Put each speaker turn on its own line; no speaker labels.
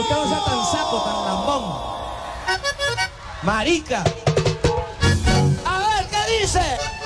usted no sea tan sapo, tan lambón. Marica. A ver, ¿qué dice?